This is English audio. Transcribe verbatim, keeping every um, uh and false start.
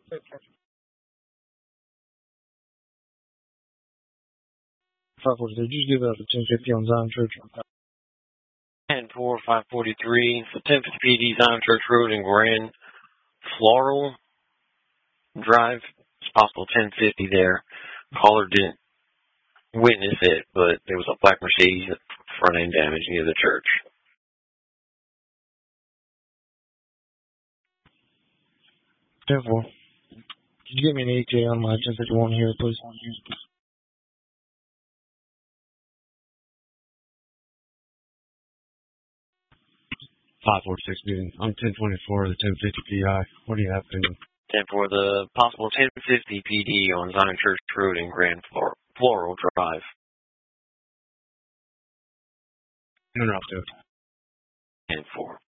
five forty, did you give out the ten fifty on Zion Church? ten four, five forty-three for ten fifty P D, Zion Church Road in Grand Floral Drive. It's possible ten fifty there. Caller didn't witness it, but there was a black Mercedes front end damage near the church. ten four. Could you get me an E T A on my ten fifty-one here, please? five forty-six being. I'm ten twenty-four, the ten fifty P I. What do you have pending? ten for the possible ten fifty P D on Zion Church Road in Grand Floral, Floral Drive. Interrupt it. ten four.